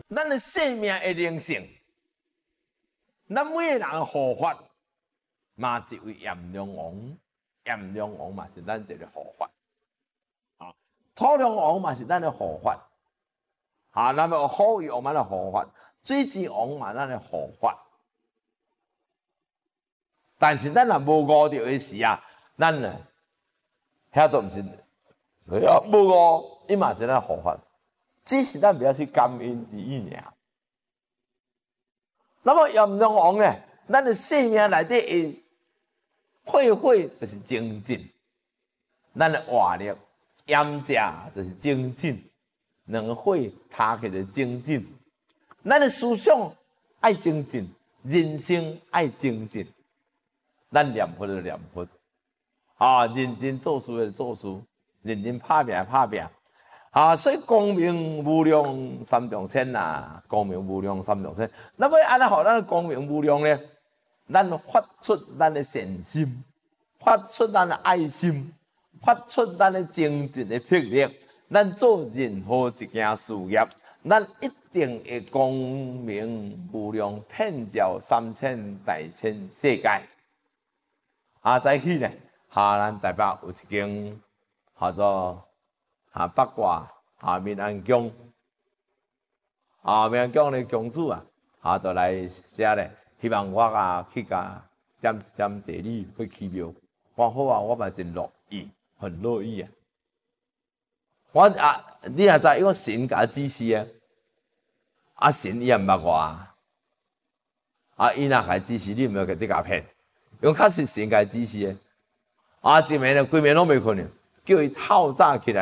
咱的生命的灵性，咱每个人护法，嘛一位炎龙王，炎龙王嘛是咱一个护法，啊，土龙王嘛是咱的护法，啊，那么火鱼王嘛的护法，水之王嘛咱的护法。但是咱若无悟到的时啊，咱呢，遐都毋是，无悟，伊嘛是咱护法，只是咱不要去感恩之意尔。那么炎龙王呢，咱的生命内底的火就是精进，咱的活力炎者就是精进，两个火塔起就精进，咱的思想爱精进，人生爱精进。咱念佛就念佛，啊，认真做事就做事，认真拍拼拍拼，啊，所以光明无量三重天呐，光明无量三重天。那么安怎好咱光明无量呢？咱发出咱的善心，发出咱的爱心，发出咱的精进的魄力，咱做任何一件事业，咱一定会光明无量，遍照3000大千世界。啊，早起呢，咱台北有一间叫做八卦民安宫，民安宫的宫主就来写咧，希望我去点一点地理去奇妙。我好我嘛真乐意，很乐意啊！你也知，因为神甲指示神伊也毋捌我伊若甲指示，你毋要甲你甲骗。用确实神界指示的，一暝呢，规暝拢袂困呢，叫伊透早起来。